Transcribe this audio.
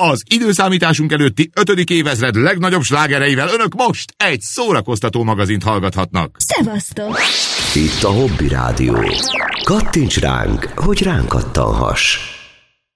Az időszámításunk előtti 5. évezred legnagyobb slágereivel önök most egy szórakoztató magazint hallgathatnak. Szevasztok! Itt a Hobby Rádió. Kattints ránk, hogy ránk kattanhass.